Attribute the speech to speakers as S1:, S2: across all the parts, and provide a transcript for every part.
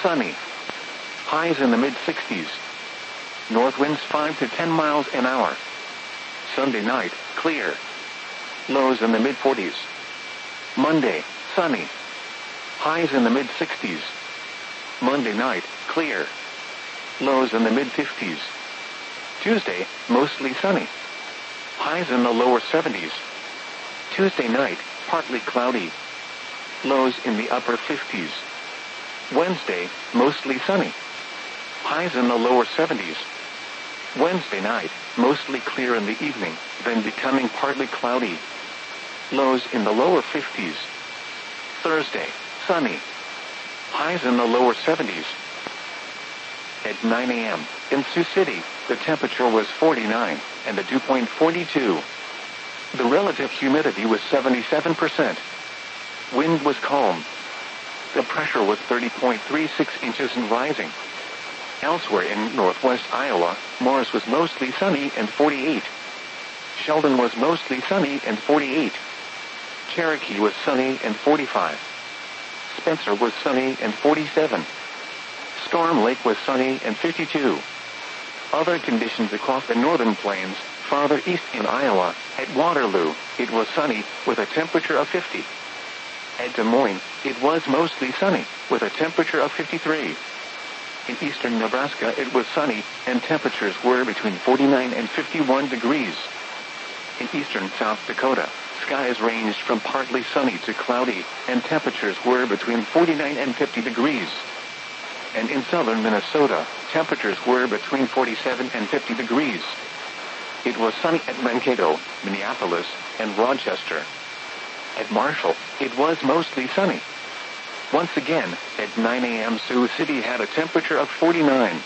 S1: sunny. Highs in the mid-60s. North winds 5 to 10 miles an hour. Sunday night, clear. Lows in the mid-40s. Monday, sunny. Highs in the mid-60s. Monday night, clear. Lows in the mid-50s. Tuesday, mostly sunny. Highs in the lower 70s. Tuesday night, partly cloudy. Lows in the upper 50s. Wednesday, mostly sunny. Highs in the lower 70s. Wednesday night, mostly clear in the evening, then becoming partly cloudy. Lows in the lower 50s. Thursday, sunny. Highs in the lower 70s. At 9 a.m., in Sioux City, the temperature was 49, and the dew point 42. The relative humidity was 77%. Wind was calm. The pressure was 30.36 inches and rising. Elsewhere in northwest Iowa, Morris was mostly sunny and 48. Sheldon was mostly sunny and 48. Cherokee was sunny and 45. Spencer was sunny and 47. Storm Lake was sunny and 52. Other conditions across the northern plains, farther east in Iowa, at Waterloo, it was sunny, with a temperature of 50. At Des Moines, it was mostly sunny, with a temperature of 53. In eastern Nebraska, it was sunny, and temperatures were between 49 and 51 degrees. In eastern South Dakota, skies ranged from partly sunny to cloudy, and temperatures were between 49 and 50 degrees. And in southern Minnesota, temperatures were between 47 and 50 degrees. It was sunny at Mankato, Minneapolis, and Rochester. At Marshall, it was mostly sunny. Once again, at 9 a.m. Sioux City had a temperature of 49.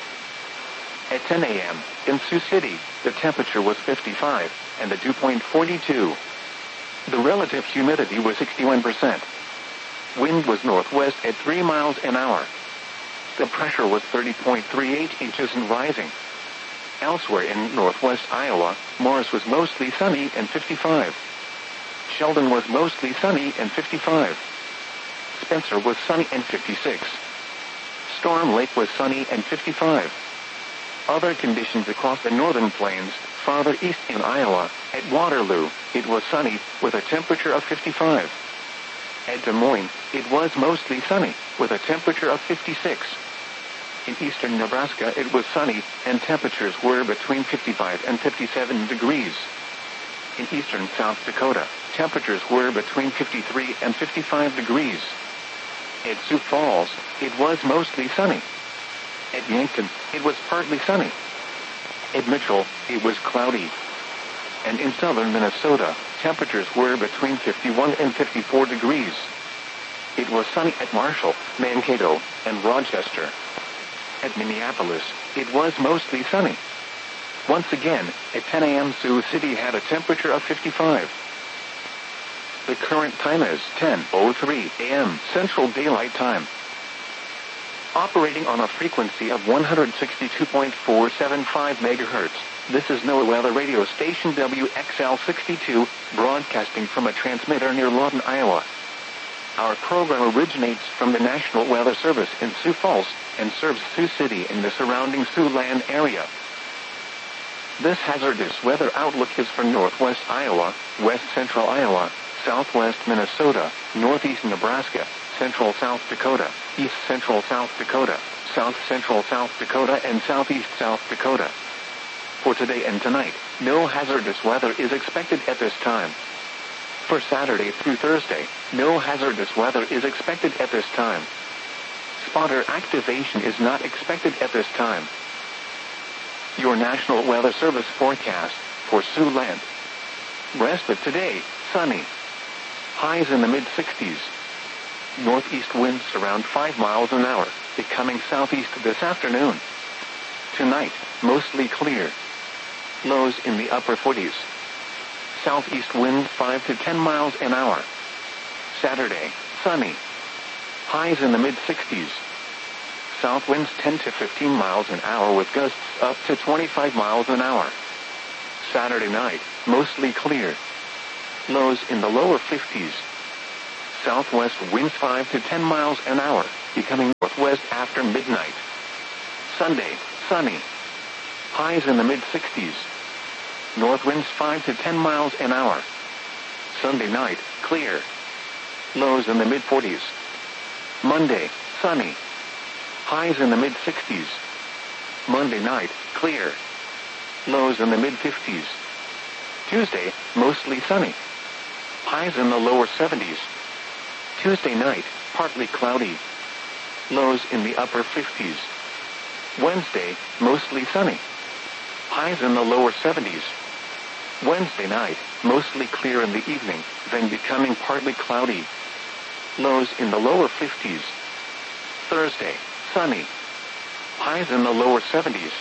S1: At 10 a.m., in Sioux City, the temperature was 55, and the dew point 42. The relative humidity was 61%. Wind was northwest at 3 miles an hour. The pressure was 30.38 inches and rising. Elsewhere in northwest Iowa, Morris was mostly sunny and 55. Sheldon was mostly sunny and 55. Spencer was sunny and 56. Storm Lake was sunny and 55. Other conditions across the northern plains, farther east in Iowa, at Waterloo, it was sunny, with a temperature of 55. At Des Moines, it was mostly sunny, with a temperature of 56. In eastern Nebraska, it was sunny, and temperatures were between 55 and 57 degrees. In eastern South Dakota, temperatures were between 53 and 55 degrees. At Sioux Falls, it was mostly sunny. At Yankton, it was partly sunny. At Mitchell, it was cloudy. And in southern Minnesota, temperatures were between 51 and 54 degrees. It was sunny at Marshall, Mankato, and Rochester. At Minneapolis, it was mostly sunny. Once again, at 10 a.m. Sioux City had a temperature of 55. The current time is 10:03 a.m. Central Daylight Time. Operating on a frequency of 162.475 megahertz, this is NOAA Weather Radio Station WXL62, broadcasting from a transmitter near Lawton, Iowa. Our program originates from the National Weather Service in Sioux Falls and serves Sioux City and the surrounding Siouxland area. This hazardous weather outlook is for northwest Iowa, west central Iowa, southwest Minnesota, northeast Nebraska, central South Dakota, east central South Dakota, south central South Dakota, and southeast South Dakota. For today and tonight, no hazardous weather is expected at this time. For Saturday through Thursday, no hazardous weather is expected at this time. Spotter activation is not expected at this time. Your National Weather Service forecast for Siouxland. Rest of today, sunny. Highs in the mid-60s. Northeast winds around 5 miles an hour, becoming southeast this afternoon. Tonight, mostly clear. Lows in the upper 40s. Southeast wind 5 to 10 miles an hour. Saturday, sunny. Highs in the mid-60s. South winds 10 to 15 miles an hour with gusts up to 25 miles an hour. Saturday night, mostly clear. Lows in the lower 50s. Southwest winds 5 to 10 miles an hour, becoming northwest Sunday, sunny. Highs in the mid-60s. North winds 5 to 10 miles an hour. Sunday night, clear. Lows in the mid-40s. Monday, sunny. Highs in the mid-60s. Monday night, clear. Lows in the mid-50s. Tuesday, mostly sunny. Highs in the lower 70s. Tuesday night, partly cloudy. Lows in the upper 50s. Wednesday, mostly sunny. Highs in the lower 70s. Wednesday night, mostly clear in the evening, then becoming partly cloudy. Lows in the lower 50s. Thursday, sunny. Highs in the lower 70s.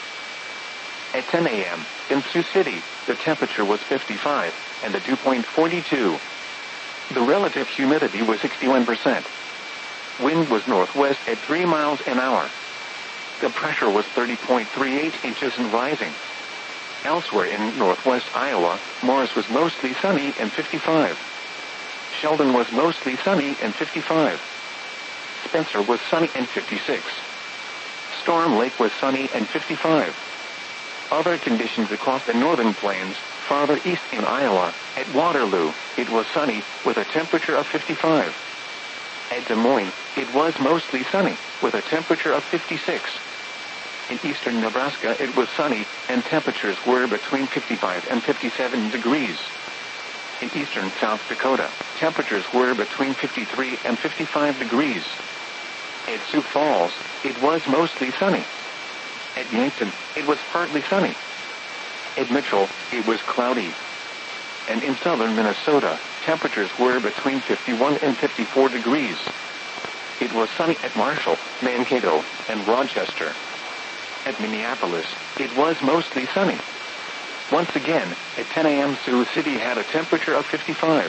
S1: At 10 a.m., in Sioux City, the temperature was 55, and the dew point 42. The relative humidity was 61%. Wind was northwest at 3 miles an hour. The pressure was 30.38 inches and rising. Elsewhere in northwest Iowa, Morris was mostly sunny and 55. Sheldon was mostly sunny and 55. Spencer was sunny and 56. Storm Lake was sunny and 55. Other conditions across the northern plains, farther east in Iowa, at Waterloo, it was sunny, with a temperature of 55. At Des Moines, it was mostly sunny, with a temperature of 56. In eastern Nebraska it was sunny, and temperatures were between 55 and 57 degrees. In eastern South Dakota, temperatures were between 53 and 55 degrees. At Sioux Falls, it was mostly sunny. At Yankton, it was partly sunny. At Mitchell, it was cloudy. And in southern Minnesota, temperatures were between 51 and 54 degrees. It was sunny at Marshall, Mankato, and Rochester. At Minneapolis, it was mostly sunny. Once again, at 10 a.m. Sioux City had a temperature of 55.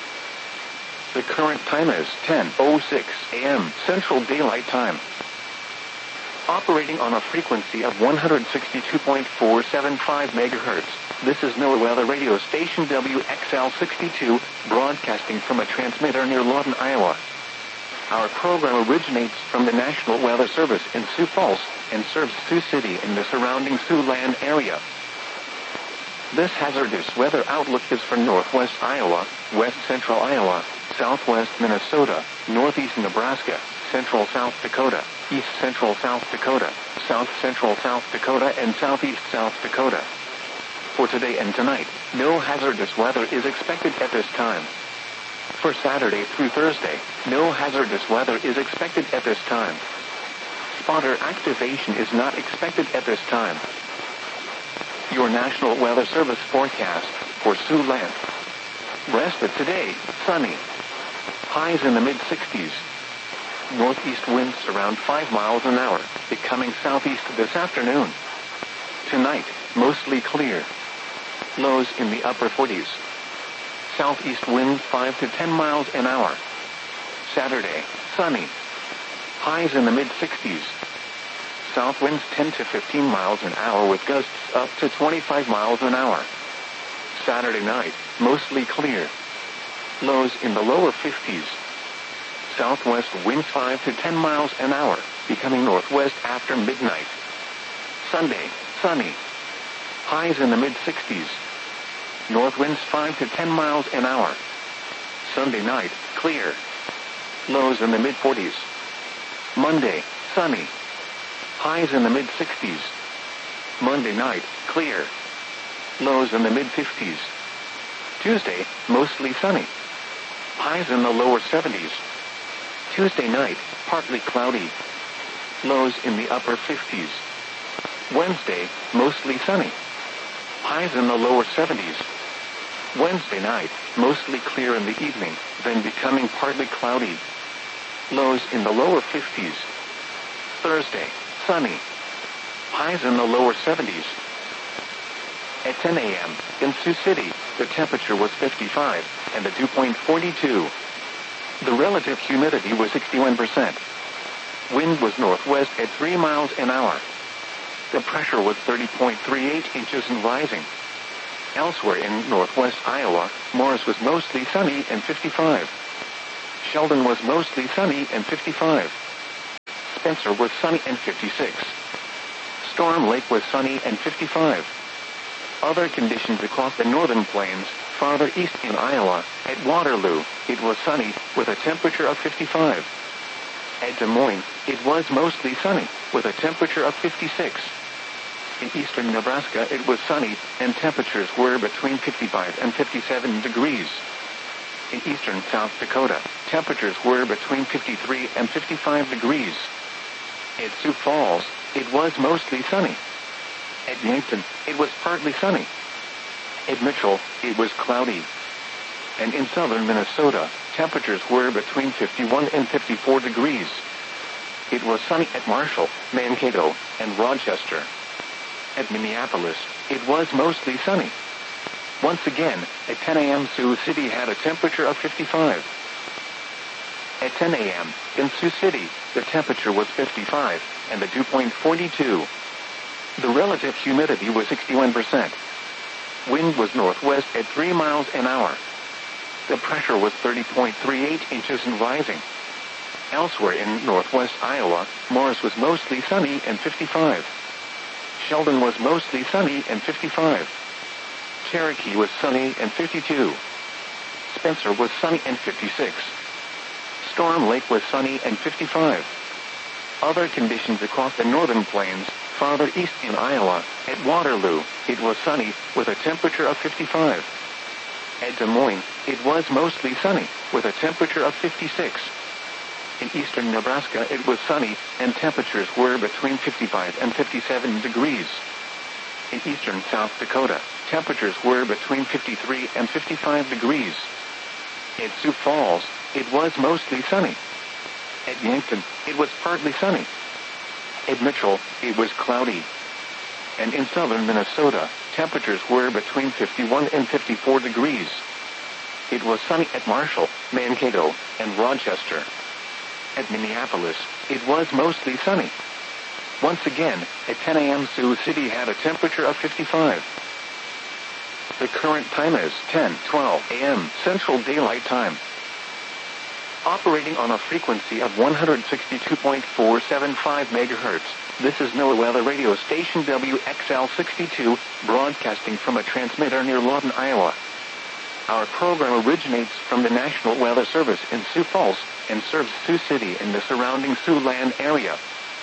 S1: The current time is 10:06 a.m. Central Daylight Time. Operating on a frequency of 162.475 megahertz, this is NOAA Weather Radio Station WXL62, broadcasting from a transmitter near Lawton, Iowa. Our program originates from the National Weather Service in Sioux Falls and serves Sioux City and the surrounding Siouxland area. This hazardous weather outlook is for northwest Iowa, west central Iowa, southwest Minnesota, northeast Nebraska, central South Dakota, east central South Dakota, south central South Dakota, and southeast South Dakota. For today and tonight, no hazardous weather is expected at this time. For Saturday through Thursday, no hazardous weather is expected at this time. Spotter activation is not expected at this time. Your National Weather Service forecast for Siouxland. Rest of today, sunny. Highs in the mid-60s. Northeast winds around 5 miles an hour, becoming southeast this afternoon. Tonight, mostly clear. Lows in the upper 40s. Southeast winds 5 to 10 miles an hour. Saturday, sunny. Highs in the mid-60s. South winds 10 to 15 miles an hour with gusts up to 25 miles an hour. Saturday night, mostly clear. Lows in the lower 50s. Southwest winds 5 to 10 miles an hour, becoming northwest after midnight. Sunday, sunny. Highs in the mid-60s. North winds 5 to 10 miles an hour. Sunday night, clear. Lows in the mid-40s. Monday, sunny. Highs in the mid-60s. Monday night, clear. Lows in the mid-50s. Tuesday, mostly sunny. Highs in the lower 70s. Tuesday night, partly cloudy. Lows in the upper 50s. Wednesday, mostly sunny. Highs in the lower 70s. Wednesday night, mostly clear in the evening, then becoming partly cloudy. Lows in the lower 50s. Thursday, sunny. Highs in the lower 70s. At 10 a.m., in Sioux City, the temperature was 55, and the dew point 42. The relative humidity was 61%. Wind was northwest at 3 miles an hour. The pressure was 30.38 inches and rising. Elsewhere in northwest Iowa, Morris was mostly sunny and 55. Sheldon was mostly sunny and 55. Spencer was sunny and 56. Storm Lake was sunny and 55. Other conditions across the northern plains, farther east in Iowa, at Waterloo, it was sunny, with a temperature of 55. At Des Moines, it was mostly sunny, with a temperature of 56. In eastern Nebraska, it was sunny, and temperatures were between 55 and 57 degrees. In eastern South Dakota, temperatures were between 53 and 55 degrees. At Sioux Falls, it was mostly sunny. At Yankton, it was partly sunny. At Mitchell, it was cloudy. And in southern Minnesota, temperatures were between 51 and 54 degrees. It was sunny at Marshall, Mankato, and Rochester. At Minneapolis, it was mostly sunny. Once again, at 10 a.m. Sioux City had a temperature of 55. At 10 a.m., in Sioux City, the temperature was 55, and the dew point 42. The relative humidity was 61%. Wind was northwest at 3 miles an hour. The pressure was 30.38 inches and rising. Elsewhere in northwest Iowa, Morris was mostly sunny and 55. Sheldon was mostly sunny and 55. Cherokee was sunny and 52. Spencer was sunny and 56. Storm Lake was sunny and 55. Other conditions across the northern plains, farther east in Iowa, at Waterloo, it was sunny, with a temperature of 55. At Des Moines, it was mostly sunny, with a temperature of 56. In eastern Nebraska, it was sunny, and temperatures were between 55 and 57 degrees. In eastern South Dakota, temperatures were between 53 and 55 degrees. At Sioux Falls, it was mostly sunny. At Yankton, it was partly sunny. At Mitchell, it was cloudy. And in southern Minnesota, temperatures were between 51 and 54 degrees. It was sunny at Marshall, Mankato, and Rochester. At Minneapolis, it was mostly sunny. Once again, at 10 a.m. Sioux City had a temperature of 55. The current time is 10:12 a.m. Central Daylight Time. Operating on a frequency of 162.475 MHz, this is NOAA Weather Radio Station WXL62, broadcasting from a transmitter near Lawton, Iowa. Our program originates from the National Weather Service in Sioux Falls and serves Sioux City and the surrounding Siouxland area.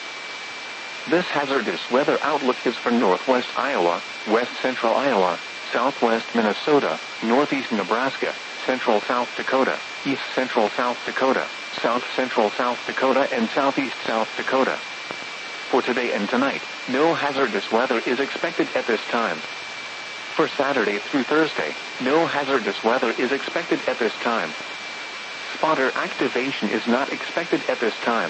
S1: This hazardous weather outlook is for northwest Iowa, west central Iowa, southwest Minnesota, northeast Nebraska, central South Dakota, east central South Dakota, south central South Dakota, and southeast South Dakota. For today and tonight, no hazardous weather is expected at this time. For Saturday through Thursday, no hazardous weather is expected at this time. Spotter activation is not expected at this time.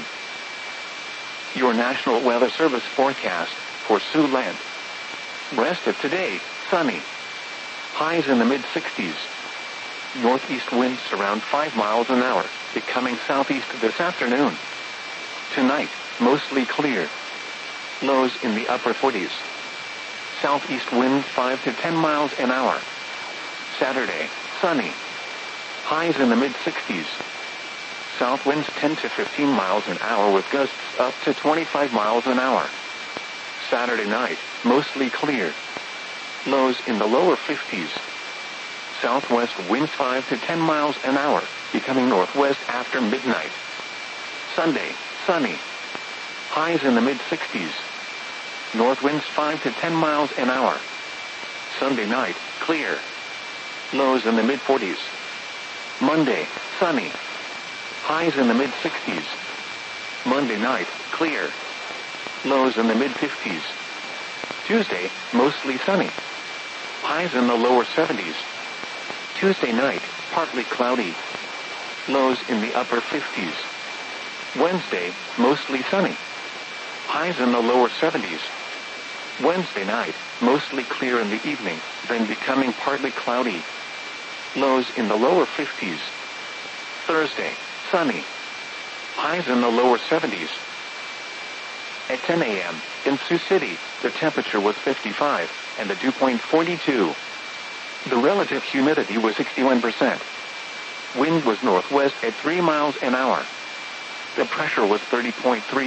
S1: Your National Weather Service forecast for Siouxland. Rest of today, sunny. Highs in the mid-60s. Northeast winds around 5 miles an hour, becoming southeast this afternoon. Tonight, mostly clear. Lows in the upper 40s. Southeast wind 5 to 10 miles an hour. Saturday, sunny. Highs in the mid-60s. South winds 10 to 15 miles an hour with gusts up to 25 miles an hour. Saturday night, mostly clear. Lows in the lower 50s. Southwest winds 5 to 10 miles an hour, becoming northwest after midnight. Sunday, sunny. Highs in the mid-60s. North winds 5 to 10 miles an hour. Sunday night, clear. Lows in the mid-40s. Monday, sunny. Highs in the mid-60s. Monday night, clear. Lows in the mid-50s. Tuesday, mostly sunny. Highs in the lower 70s. Tuesday night, partly cloudy. Lows in the upper 50s. Wednesday, mostly sunny. Highs in the lower 70s. Wednesday night, mostly clear in the evening, then becoming partly cloudy. Lows in the lower 50s. Thursday, sunny. Highs in the lower 70s. At 10 a.m., in Sioux City, the temperature was 55, and the dew point 42. The relative humidity was 61%. Wind was northwest at 3 miles an hour. The pressure was 30.3